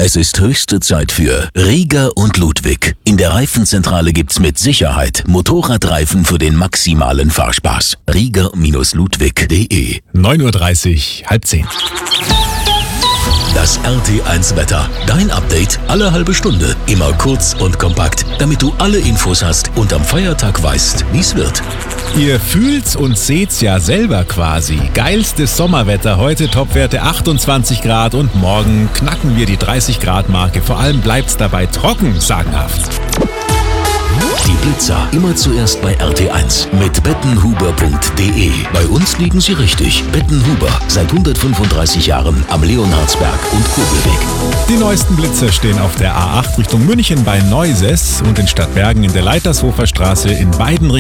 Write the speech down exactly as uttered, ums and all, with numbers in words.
Es ist höchste Zeit für Rieger und Ludwig. In der Reifenzentrale gibt's mit Sicherheit Motorradreifen für den maximalen Fahrspaß. Rieger Ludwig punkt de neun Uhr dreißig, halb zehn. Das R T eins Wetter. Dein Update alle halbe Stunde. Immer kurz und kompakt, damit du alle Infos hast und am Feiertag weißt, wie's wird. Ihr fühlt's und seht's ja selber quasi. Geilstes Sommerwetter, heute Topwerte achtundzwanzig Grad und morgen knacken wir die dreißig Grad Marke. Vor allem bleibt's dabei trocken, sagenhaft. Die Blitzer immer zuerst bei R T eins mit bettenhuber punkt de. Bei uns liegen sie richtig. Bettenhuber, seit hundertfünfunddreißig Jahren am Leonhardsberg und Kurbelweg. Die neuesten Blitzer stehen auf der A acht Richtung München bei Neuses und in Stadtbergen in der Leitershofer Straße in beiden Richtungen.